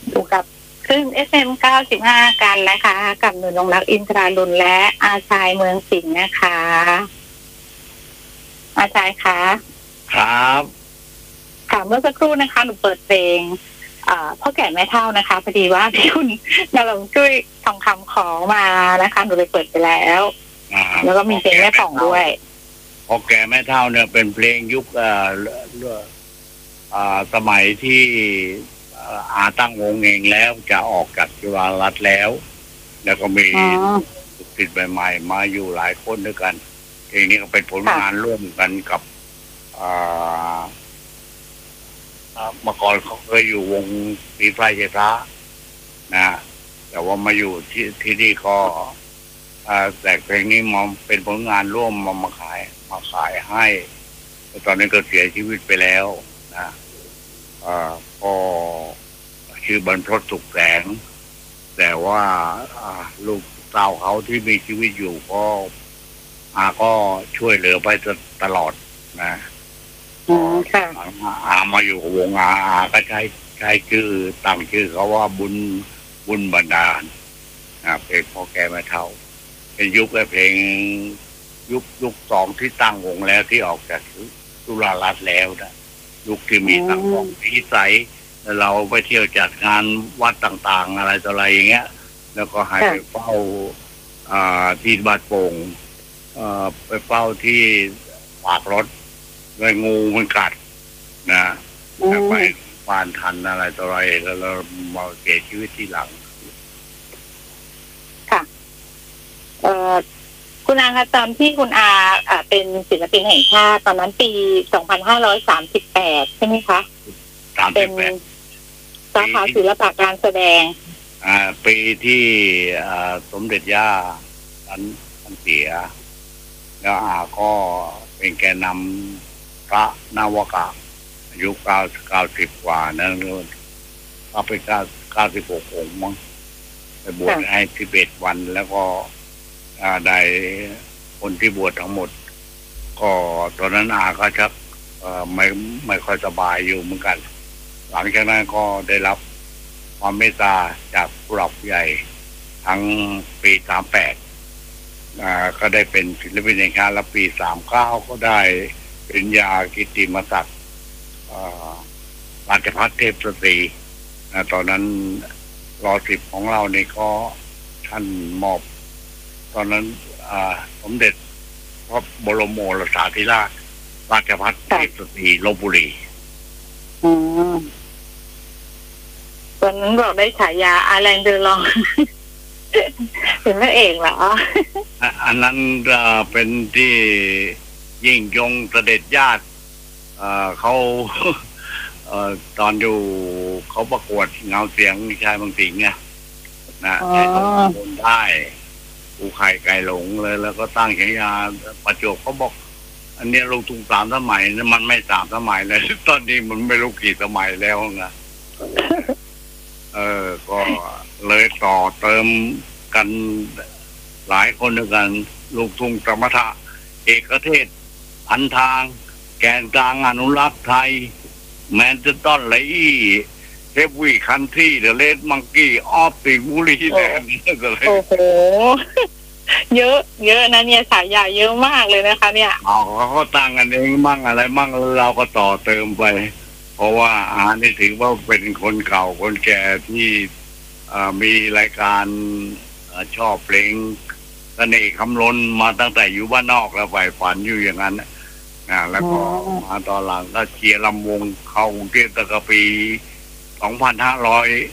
อยู่กับคลื่น FM 95กันนะคะกับหนูนงรักอินทราลุนและอาชายเมืองสิงห์นะคะอาชายคะครับค่ะเมื่อสักครู่นะคะหนูเปิดเพลงพ่อแก่แม่เฒ่านะคะพอดีว่าพี่คุณนรงค์ช่วยทองคำขอมานะคะหนูเลยเปิดไปแล้วแล้วก็มีเพลงแม่ผ่องด้วยพ่อแก่แม่เฒ่าเนี่ยเป็นเพลงยุคสมัยที่อาตั้งวงเองแล้วจะออกจากจุฬารัตน์แล้วก็มีศิษย์ใหม่ๆมาอยู่หลายคนด้วยกันเพลงนี้ก็เป็นผลงานร่วมกันกับเมื่อก่อนเขาเคยอยู่วงตีไฟเจตานะแต่ว่ามาอยู่ที่นี่ก็แต่เพลงนี้มันเป็นผลงานร่วมมาขายให้ตอนนี้ก็เสียชีวิตไปแล้วนะก็ชื่อบรรพตสุขแสงแต่ว่าลูกสาวเขาที่มีชีวิตอยู่ก็ช่วยเหลือไปตลอดนะมาอยู่วงก็ใช้ชื่อตั้งชื่อเขาว่าบุญบันดาลเพลงพ่อแก่แม่เฒ่าเป็นยุคเพลงยุคสองที่ตั้งวงแล้วที่ออกจากจุฬารัตน์แล้วนะยุคที่มีสังคมสีใสเราไปเที่ยวจัดงานวัดต่างๆอะไรต่ออะไรอย่างเงี้ยแล้วก็ให้ไปเฝ้าที่บาดโป่งไปเฝ้าที่ปากรถเลยงูมันกัดนะไปปานทันอะไรต่ออะไรแล้วเรามาเสียชีวิตที่หลังค่ะคุณอาคะตอนที่คุณอาเป็นศิลปินแห่งชาติตอนนั้นปี2538ใช่ไหมคะเป็นสาขาศิลปะการแสดงปีที่สมเด็จย่าท่านเสียแล้วก็เป็นแกนนำพระนวกะอายุ90กว่านั่นก็ไป96องค์มั้งไปบวชให้11วันแล้วก็ได้คนที่บวชทั้งหมดก็ตอนนั้นก็ชักไม่ค่อยสบายอยู่เหมือนกันหลังจากนั้นก็ได้รับความเมตตาจากผู้หลักผู้ใหญ่ทั้งปี38ก็ได้เป็นศิลปินแห่งชาติและปี39ก็ได้ปริญญากิตติมศักดิ์ราชภัฏเทพสตรีตอนนั้นร.10ของเราเนี่ยก็ท่านมอบตอนนั้นสมเด็จพระบรมโอรสาธิราชราชภัฏเทพสตรีลพบุรีตอนนั้นบอกได้ฉายาอาแลนเดอลองเป็นพระเอกเหรออันนั้นเป็นที่ยิ่งยงเสด็จญาติเขาตอนอยู่เขาประกวดเงาเสียงชายบางสิงห์นะใช้ตัวคนได้ปูไข่ไก่หลงเลยแล้วก็ตั้งฉายาประจวบเขาบอกอันนี้ลูกทุ่ง3 สมัยนะมันไม่3 สมัยเลยตอนนี้มันไม่รู้กี่สมัยแล้วนะก็เลยต่อเติมกันหลายคนด้วยกันลูกทุ่งสมถะเอกเทศพันทางแกนกลางอนุรักษ์ไทยแมนเชสเตอร์ไลเทปวีคันที่เดอะเลดมังกี้ออฟติบุรีแลนด์โอ้โหเยอะนะเนี่ยฉายาเยอะมากเลยนะคะเนี่ยเขาตั้งกันเองมั่งอะไรมั่งเราก็ต่อเติมไปเพราะว่านี่ถือว่าเป็นคนเก่าคนแก่ที่มีรายการชอบเพลงเสน่ห์คำล้นมาตั้งแต่อยู่บ้านนอกแล้วใฝ่ฝันอยู่อย่างนั้นแล้วก็มาตอนหลังก็เชียร์ลำวงเข้ากรุงเทพตั้งแต่ปี2500